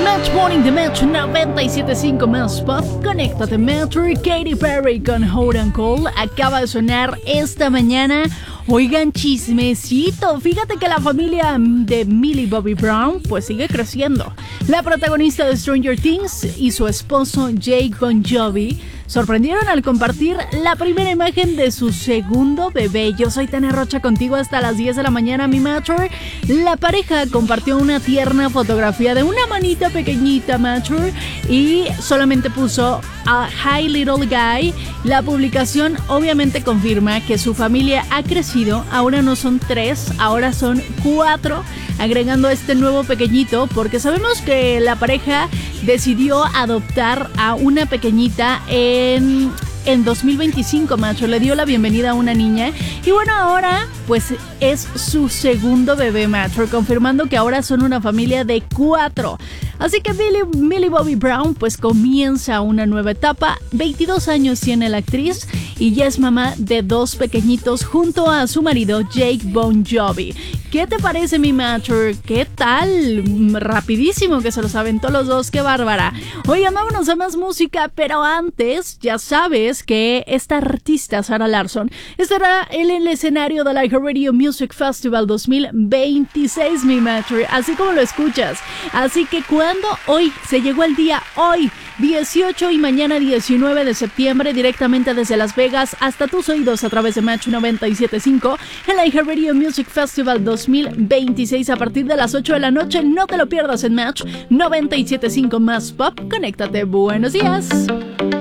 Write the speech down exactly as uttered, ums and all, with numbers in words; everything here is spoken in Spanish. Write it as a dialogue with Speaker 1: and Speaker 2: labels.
Speaker 1: Match Morning de Match noventa y siete punto cinco más Pop. Conéctate, Metro. Katy Perry con Hold and Call acaba de sonar esta mañana. Oigan, chismecito, fíjate que la familia de Millie Bobby Brown pues sigue creciendo. La protagonista de Stranger Things y su esposo Jake Bon Jovi sorprendieron al compartir la primera imagen de su segundo bebé. Yo soy Tania Rocha, contigo hasta las diez de la mañana, mi Mature. La pareja compartió una tierna fotografía de una manita pequeñita, Mature, y solamente puso a Hi Little Guy. La publicación obviamente confirma que su familia ha crecido. Ahora no son tres, ahora son cuatro, agregando este nuevo pequeñito, porque sabemos que la pareja decidió adoptar a una pequeñita en, en dos mil veinticinco, macho. Le dio la bienvenida a una niña y bueno, ahora pues es su segundo bebé, macho, confirmando que ahora son una familia de cuatro. Así que Millie, Millie Bobby Brown pues comienza una nueva etapa. veintidós años tiene la actriz y ya es mamá de dos pequeñitos junto a su marido Jake Bon Jovi. ¿Qué te parece, mi Mature? ¿Qué tal? Rapidísimo que se los aventó los dos, qué bárbara. Oigan, vámonos a más música, pero antes ya sabes que esta artista, Sarah Larsson, estará en el escenario del iHeartRadio Music Festival dos mil veintiséis, mi Mature, así como lo escuchas. Así que cuando hoy se llegó el día, hoy dieciocho y mañana diecinueve de septiembre, directamente desde Las Vegas hasta tus oídos a través de Match noventa y siete punto cinco, el iHeartRadio Music Festival dos mil veintiséis a partir de las ocho de la noche. No te lo pierdas en Match noventa y siete punto cinco más Pop. Conéctate, buenos días.